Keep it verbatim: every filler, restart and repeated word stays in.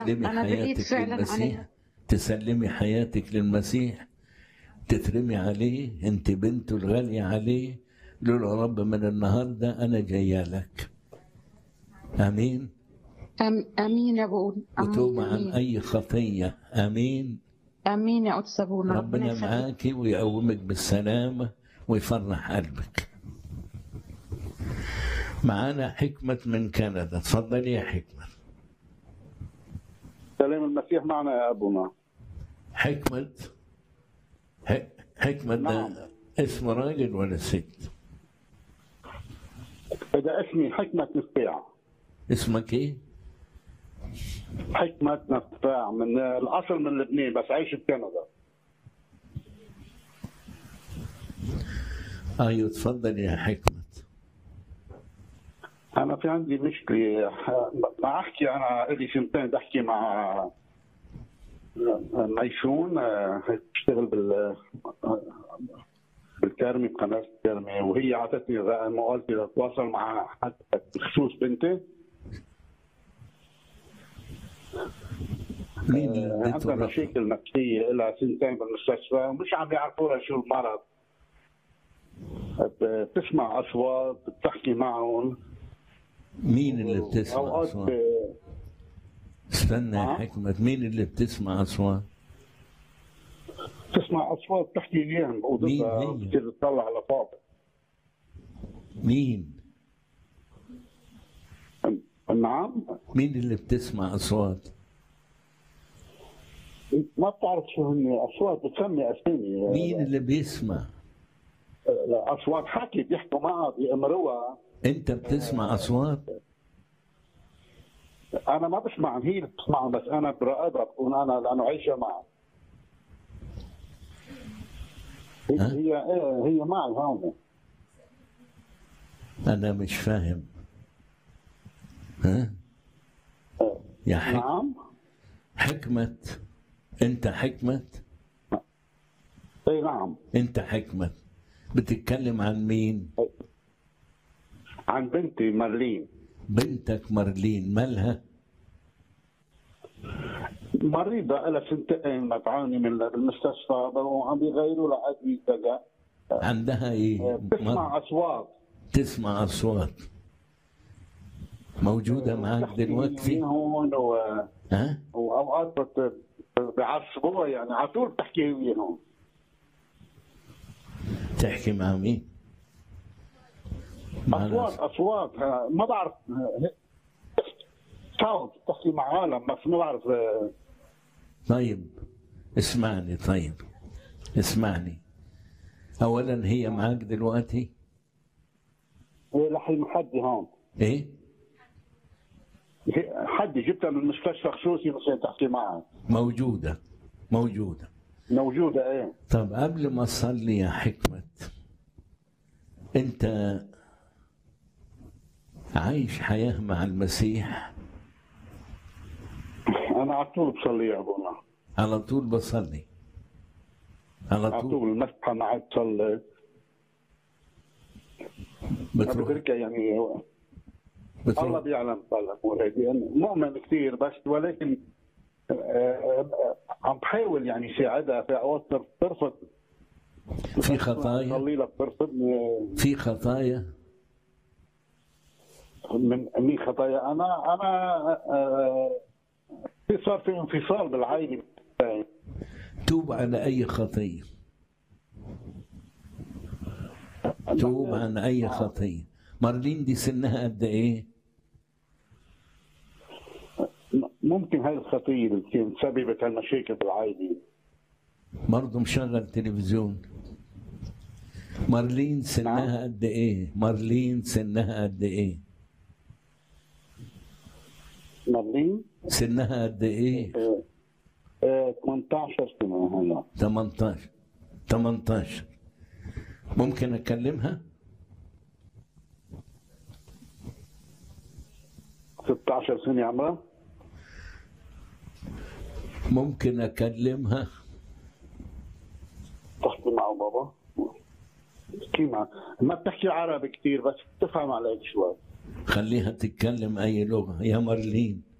تسلمي أنا بعيد حياتك فعلا للمسيح، عليها. تسلمي حياتك للمسيح، تترمي عليه، انت بنته الغالية عليه. قول له رب من النهاردة أنا جاية لك. آمين. أم أمين يا أبونا، وتوب أمين عن أمين أي خطية. آمين. أمين يا قدس أبونا، ربنا ربنا يخليك. معاكي ويقومك بالسلامة ويفرح قلبك. معانا حكمة من كندا، اتفضلي يا حكمة. سلام المسيح معنا يا أبونا. حكمة ح- حكمة نعم. ده اسم راجل ولا ست؟ إذا اسمي حكمة نفاع. اسمك ايه؟ حكمة نفاع، من الأصل من لبنان بس عايش بكندا. ايوه اتفضل يا حكمة. أنا في عندي مشكلة، ما أحكي أنا إلي سنتين بحكي مع ميشون، بشتغل بال بالكرمي بقناة الكرمي، وهي أعطتني مقالتي لأتواصل مع حد بخصوص بنتي. مين اللي آه، اديته عندها الرقم؟ مشاكل نفسية لها سنتين بالمستشفى ومش عم يعرفوا لها شو المرض. بتسمع أصوات، بتحكي معهم. مين اللي بتسمع أوقات اصوات؟ ب- استنى يا ها؟ حكمة، مين اللي بتسمع اصوات؟ بتسمع أصوات بتحكي إياهم مين بأوضتها، هي؟ بتصير تطلع على فاضي. مين؟ نعم؟ مين اللي بتسمع اصوات؟ ما بتعرف شو هن أصوات، بتسمي أسامي. مين اللي بيسمع؟ أصوات حكي بيحكوا معها بيأمروها. انت بتسمع اصوات؟ أنا ما بسمعهم، هي اللي بتسمعهم، بس أنا براقبها، بكون أنا لأنه عايشة معها. هي ها؟ هي إيه، هي معي هون. انا مش فاهم. ها؟ يا حك... نعم؟ حكمة، انت حكمة؟ اي نعم. انت حكمة، بتتكلم عن مين؟ عن بنتي مارلين. بنتك مارلين مالها؟ مريضة لها سنتين، ما تعاني من المستشفى وعم بيغيروا لها أدوية دقة. عندها ايه؟ بتسمع مر... أصوات. تسمع اصوات. موجودة معاك بتحكي دلوقتي؟ من هون و... ها؟ وأوقات بت... بيعصبوها، يعني على طول بتحكي وياهم. تحكي مع مين؟ مع أصوات ناس. أصوات ها، ما بعرف صوت بتحكي مع عالم بس ما بعرف. طيب اسمعني، طيب اسمعني. اولا هي معاك دلوقتي؟ لحين حد هون، ايه؟ حد جبتها من المستشفى خصوصي مشان تحكي معها. موجودة موجودة. موجودة ايه. طب قبل ما اصلي يا حكمة، انت عايش حياة مع المسيح؟ أنا على طول بصلي يا أبونا. على طول بصلي؟ على على طول طول المسحة معي بصلي. بتروح بركة يعني الله بتروح بيعلم بالأمور هذه. أنا مؤمن كثير بس ولكن آه، آه، عم بحاول يعني ساعدها في أوقات ترفض. في خطايا؟ صلي لك ترفضني. في خطايا؟ من من خطايا أنا أنا آه، في صار في انفصال بالعائلة. توب على اي خطية، توب عن اي خطية. مارلين دي سنها قد ايه؟ ممكن هاي الخطية اللي كانت سببت هالمشاكل بالعائلة. برضه مشغل تلفزيون. مارلين سنها قد ايه؟ مارلين سنها قد ايه؟ مارلين سنها قد ايه؟ آه، آه، ثمانية عشر سنة هلا. ثمانية عشر. ثمانية عشر. ممكن اكلمها؟ ستة عشر سنة عمرها. ممكن اكلمها؟ تحكي مع بابا. تحكي مع ما بتحكي عربي كثير بس بتفهم عليك شوي. خليها تتكلم اي لغة يا مارلين.